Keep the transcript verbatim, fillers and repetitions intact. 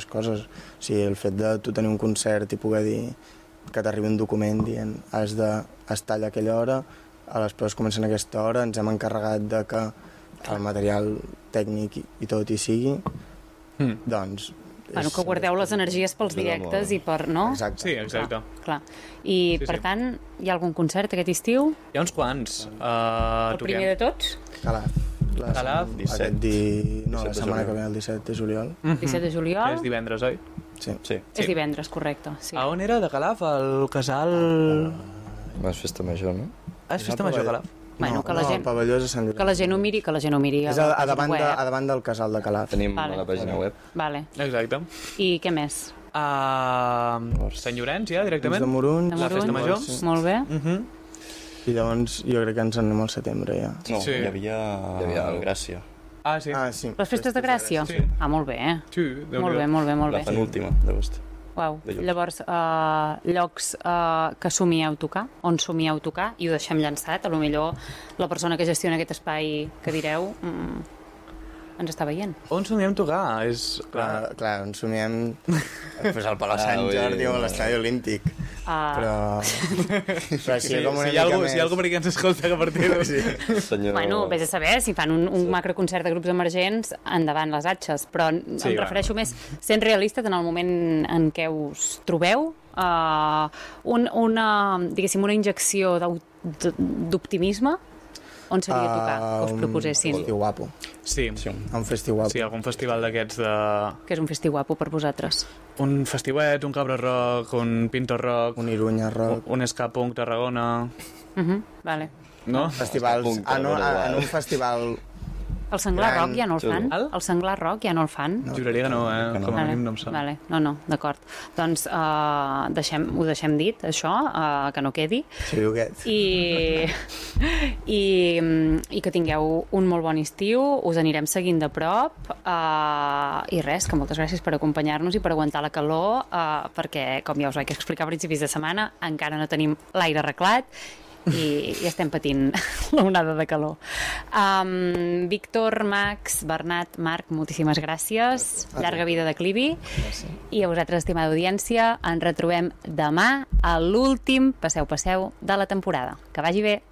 coses. O sigui, el fet de tu tenir un concert i poder dir que t'arribi un document dient has d'estar allà a aquella hora, a les proves comencen a aquesta hora, ens hem encarregat de que el material tècnic i, i tot hi sigui, mm. doncs... Bueno, que guardeu les energies pels directes i per... no? Exacte. Sí, exacte. Clar, clar. I, sí, per sí. tant, hi ha algun concert aquest estiu? Hi ha uns quants. Uh, el primer de tots? Calaf. La Calaf. Aquest di... No, la setmana que ve, el disset de juliol. Mm-hmm. disset de juliol? És divendres, oi? Sí. sí. És divendres, correcte. Sí. A on era, de Calaf? El casal... Ah, és festa major, no? Ah, és festa major, Calaf? Bueno, no, que la no, gent, el pavelló és a Sant Llorenç. que la gent ho miri, que la gent ho miri a, és a, a, la davant de, web. a davant del casal de Calaf. Tenim Vale. a la pàgina web. Vale. Exacte. I què més? Uh, Sant Llorenç, ja, directament? De Morunys. De La festa Morunys, major. sí. Molt bé. Uh -huh. I llavors jo crec que ens en anem al setembre ja. No, Sí. hi havia, hi havia el Gràcia. Ah, sí. Ah, sí. Les festes de Gràcia? Sí. Ah, molt bé, eh? Sí, Molt bé, molt bé, molt La bé. penúltima d'agost. Uau. de llocs. Llavors, uh, llocs uh, que somieu tocar, on somieu tocar, i ho deixem llançat, a lo millor la persona que gestiona aquest espai que direu mm, ens està veient. On somiem tocar? És... Clar, clar, ens somiem pues, al Palau Ah, Sant ui, Jordi o a ui. l'Estadi Olímpic. Uh, Però... però així Sí, com una si, hi ha mica algú, més... si hi ha algú per aquí que ens escolta que a partir de... Sí. Senyor... Bueno, vés a saber, si fan un, un sí. macroconcert de grups emergents, endavant les atxes, però sí, em va. refereixo més sent realistes en el moment en què us trobeu, uh, un, una, diguéssim, una injecció d'au- d'optimisme, on seria Ah, tocar, que us un proposessin? Festi guapo. Sí. Sí. Un festi guapo. Sí, algun festival d'aquests de... Que és un festi guapo per vosaltres. Un festiuet, un cabra rock, un pinto rock, Un Irunya rock. un ska punk Tarragona... Uh -huh, vale. No? Festivals... Punt, Ah, no, igual. en un festival... El Senglar Gran. Rock ja no el fan? El? El Senglar Rock ja no el fan? No, juraria que no, eh? que no. Com a Vale, mínim no em sona. vale. No, no, d'acord. Doncs uh, deixem, ho deixem dit, això, uh, que no quedi. Sí, aquest. I, i, i que tingueu un molt bon estiu, us anirem seguint de prop uh, i res, que moltes gràcies per acompanyar-nos i per aguantar la calor uh, perquè, com ja us vaig explicar a principis de setmana, encara no tenim l'aire arreglat i, i estem patint l'onada de calor. Um, Víctor, Max, Bernat, Marc, moltíssimes gràcies. Llarga vida de Clivi. I a vosaltres, estimada audiència, ens retrobem demà a l'últim Passeu Passeu de la temporada. Que vagi bé!